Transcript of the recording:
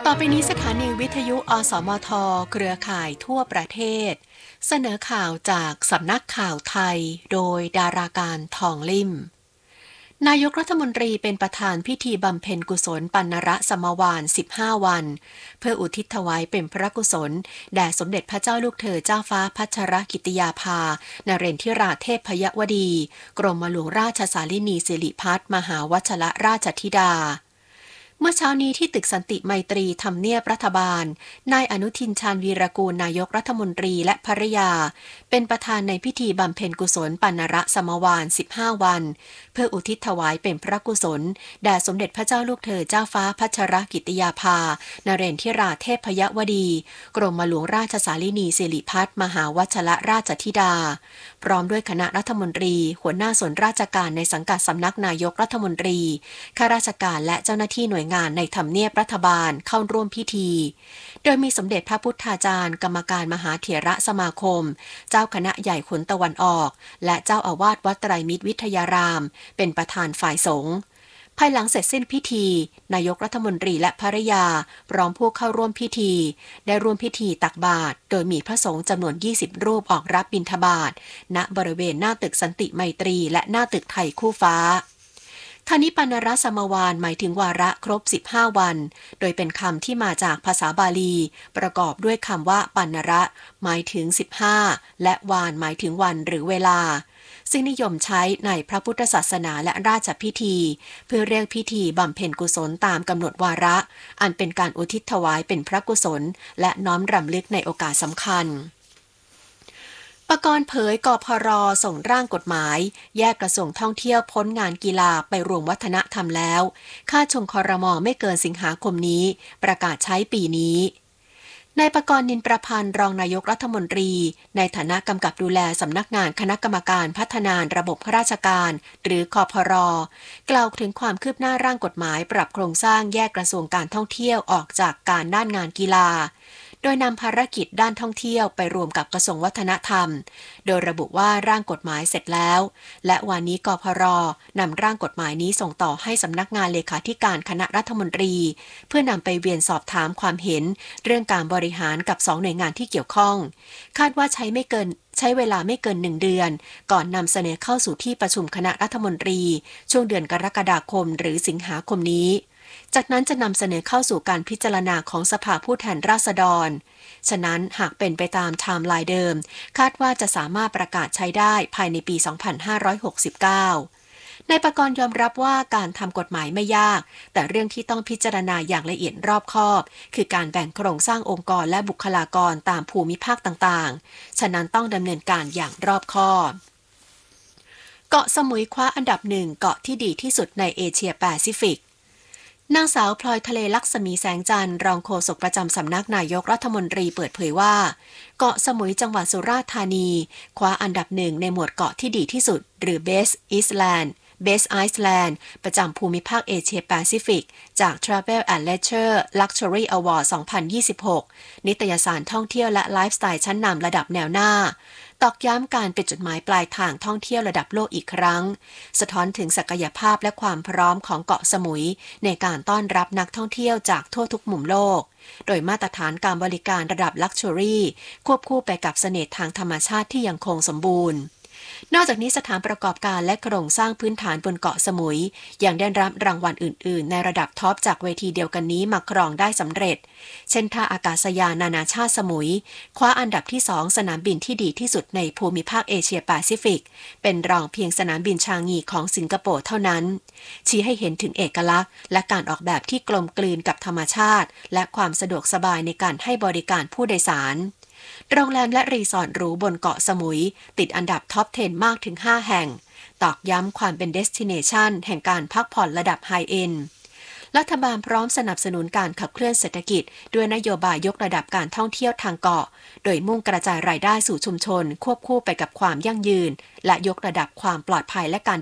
ต่อไปนี้สถานีวิทยุอสมทเครือข่ายทั่วประเทศเสนอข่าวจากสำนักข่าวไทยโดยดาราการทองลิ่มนายกรัฐมนตรีเป็นประธานพิธีบำเพ็ญกุศลปัณณรสมวาน15 วันเพื่ออุทิศถวายเป็นพระกุศลแด่สมเด็จพระเจ้าลูกเธอเจ้าฟ้าพัชรกิติยาภานเรนทิราเทพยวดีกรมหลวงราชสารินีสิริพัฒน์มหาวชรราชธิดาเมื่อเช้านี้ที่ตึกสันติไมตรีทำเนียบรัฐบาลนายอนุทินชาญวีรกูลนายกรัฐมนตรีและภริยาเป็นประธานในพิธีบำเพ็ญกุศลปัณณรสมวาน15 วันเพื่ออุทิศถวายเป็นพระกุศลแด่สมเด็จพระเจ้าลูกเธอเจ้าฟ้าพัชรกิติยาภานเรนทิราเทพยวดีกรมหลวงราชสารินีสิริพัฒน์มหาวชรราชธิดาพร้อมด้วยคณะรัฐมนตรีหัวหน้าส่วนราชการในสังกัดสำนักนายกรัฐมนตรีข้าราชการและเจ้าหน้าที่หน่วยงานในทำเนียบรัฐบาลเข้าร่วมพิธีโดยมีสมเด็จพระพุทธาจารย์กรรมการมหาเถระสมาคมเจ้าคณะใหญ่ขนตะวันออกและเจ้าอาวาสวัดไตรมิตรวิทยารามเป็นประธานฝ่ายสงฆ์ภายหลังเสร็จสิ้นพิธีนายกรัฐมนตรีและภริยาพร้อมผู้เข้าร่วมพิธีได้ร่วมพิธีตักบาตรโดยมีพระสงฆ์จำนวน20 รูปออกรับบิณฑบาตณบริเวณหน้าตึกสันติไมตรีและหน้าตึกไทยคู่ฟ้าทานิปัณณรสมวานหมายถึงวาระครบ15 วันโดยเป็นคำที่มาจากภาษาบาลีประกอบด้วยคำว่าปัณณระหมายถึง15และวานหมายถึงวันหรือเวลาซึ่งนิยมใช้ในพระพุทธศาสนาและราชพิธีเพื่อเรียกพิธีบำเพ็ญกุศลตามกำหนดวาระอันเป็นการอุทิศถวายเป็นพระกุศลและน้อมรำลึกในโอกาสสำคัญปกรณ์เผยกพร.ส่งร่างกฎหมายแยกกระทรวงท่องเที่ยวพ้นงานกีฬาไปรวมวัฒนธรรมแล้วค่าชงครม.ไม่เกินสิงหาคมนี้ประกาศใช้ปีนี้นายปกรณ์นินประพันธ์รองนายกรัฐมนตรีในฐานะกำกับดูแลสำนักงานคณะกรรมการพัฒนาระบบข้าราชการหรือคพร.กล่าวถึงความคืบหน้าร่างกฎหมายปรับโครงสร้างแยกกระทรวงการท่องเที่ยวออกจากการด้านงานกีฬาโดยนำภารกิจด้านท่องเที่ยวไปรวมกับกระทรวงวัฒนธรรมโดยระบุว่าร่างกฎหมายเสร็จแล้วและวันนี้กพร.นำร่างกฎหมายนี้ส่งต่อให้สำนักงานเลขาธิการคณะรัฐมนตรีเพื่อนำไปเวียนสอบถามความเห็นเรื่องการบริหารกับ2 หน่วยงานที่เกี่ยวข้องคาดว่าใช้เวลาไม่เกิน1 เดือนก่อนนำเสนอเข้าสู่ที่ประชุมคณะรัฐมนตรีช่วงเดือนกรกฎาคมหรือสิงหาคมนี้จากนั้นจะนำเสนอเข้าสู่การพิจารณาของสภาผู้แทนราษฎรฉะนั้นหากเป็นไปตามไทม์ไลน์เดิมคาดว่าจะสามารถประกาศใช้ได้ภายในปี 2569นายปกรณ์ยอมรับว่าการทำกฎหมายไม่ยากแต่เรื่องที่ต้องพิจารณาอย่างละเอียดรอบคอบคือการแบ่งโครงสร้างองค์กรและบุคลากรตามภูมิภาคต่างๆฉะนั้นต้องดำเนินการอย่างรอบคอบเกาะสมุยคว้าอันดับ1เกาะที่ดีที่สุดในเอเชียแปซิฟิกนางสาวพลอยทะเลลักษมีแสงจันทร์รองโฆษกประจำสำนักนายกรัฐมนตรีเปิดเผยว่าเกาะสมุยจังหวัดสุราษฎร์ธานีคว้าอันดับ1ในหมวดเกาะที่ดีที่สุดหรือ Best Island ประจำภูมิภาคเอเชียแปซิฟิกจาก Travel and Leisure Luxury Award 2026 นิตยสารท่องเที่ยวและไลฟ์สไตล์ชั้นนำระดับแนวหน้าตอกย้ำการเป็นจุดหมายปลายทางท่องเที่ยวระดับโลกอีกครั้งสะท้อนถึงศักยภาพและความพร้อมของเกาะสมุยในการต้อนรับนักท่องเที่ยวจากทั่วทุกมุมโลกโดยมาตรฐานการบริการระดับลักชัวรี่ควบคู่ไปกับเสน่ห์ทางธรรมชาติที่ยังคงสมบูรณ์นอกจากนี้สถานประกอบการและโครงสร้างพื้นฐานบนเกาะสมุยยังได้รับรางวัลอื่นๆในระดับท็อปจากเวทีเดียวกันนี้มาครองได้สำเร็จเช่นท่าอากาศยานนานาชาติสมุยคว้าอันดับที่2สนามบินที่ดีที่สุดในภูมิภาคเอเชียแปซิฟิกเป็นรองเพียงสนามบินชางงีของสิงคโปร์เท่านั้นชี้ให้เห็นถึงเอกลักษณ์และการออกแบบที่กลมกลืนกับธรรมชาติและความสะดวกสบายในการให้บริการผู้โดยสารโรงแรมและรีสอร์ทหรูบนเกาะสมุยติดอันดับท็อป 10 มากถึง 5 แห่งตอกย้ำความเป็นเดสติเนชันแห่งการพักผ่อนระดับไฮเอ็นด์รัฐบาลพร้อมสนับสนุนการขับเคลื่อนเศรษฐกิจด้วยนโยบายยกระดับการท่องเที่ยวทางเกาะโดยมุ่งกระจายรายได้สู่ชุมชนควบคู่ไปกับความยั่งยืนและยกระดับความปลอดภัยและการ